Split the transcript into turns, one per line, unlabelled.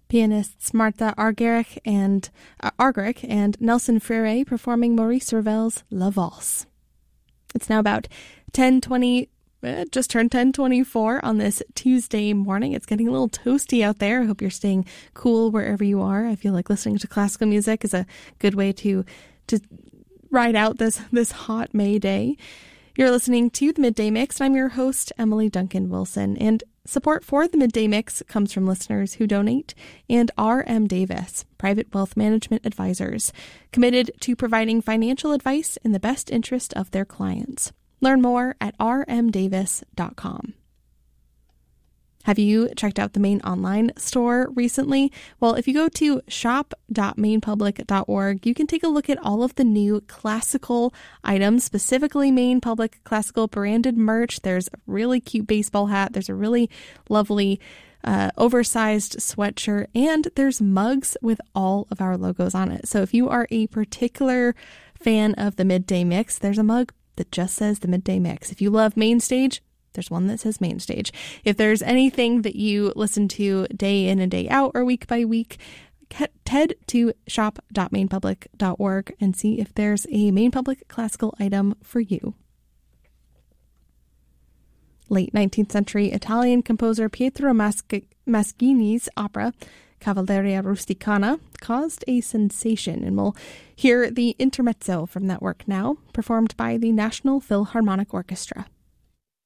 Pianists Martha Argerich and Nelson Freire performing Maurice Ravel's La Valse. It's now about 10:20. Just turned 10:24 on this Tuesday morning. It's getting a little toasty out there. I hope you're staying cool wherever you are. I feel like listening to classical music is a good way to ride out this hot May day. You're listening to the Midday Mix, and I'm your host, Emily Duncan Wilson. And support for the Midday Mix comes from listeners who donate and R.M. Davis, Private Wealth Management Advisors, committed to providing financial advice in the best interest of their clients. Learn more at rmdavis.com. Have you checked out the Maine online store recently? Well, if you go to shop.mainepublic.org, you can take a look at all of the new classical items, specifically Maine Public Classical branded merch. There's a really cute baseball hat. There's a really lovely oversized sweatshirt, and there's mugs with all of our logos on it. So if you are a particular fan of the Midday Mix, there's a mug that just says the Midday Mix. If you love Main Stage, there's one that says Main Stage. If there's anything that you listen to day in and day out or week by week, head to shop.mainepublic.org and see if there's a Maine Public classical item for you. Late 19th century Italian composer Pietro Mascagni's opera Cavalleria Rusticana caused a sensation, and we'll hear the intermezzo from that work now, performed by the National Philharmonic Orchestra.